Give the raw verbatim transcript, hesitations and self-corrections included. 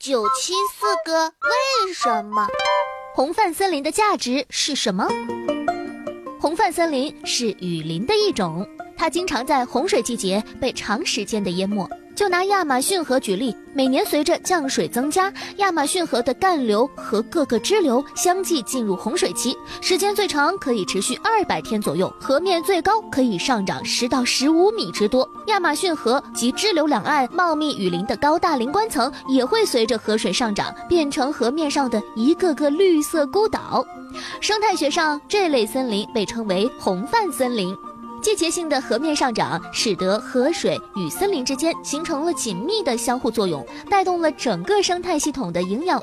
九七四个为什么？ 红泛森林的价值是什么？红泛森林是雨林的一种，它经常在洪水季节被长时间的淹没。就拿亚马逊河举例，每年随着降水增加，亚马逊河的干流和各个支流相继进入洪水期，时间最长可以持续二百天左右，河面最高可以上涨十到十五米之多。亚马逊河及支流两岸茂密雨林的高大林冠层也会随着河水上涨，变成河面上的一个个绿色孤岛。生态学上，这类森林被称为红泛森林。季节性的河面上涨，使得河水与森林之间形成了紧密的相互作用，带动了整个生态系统的营养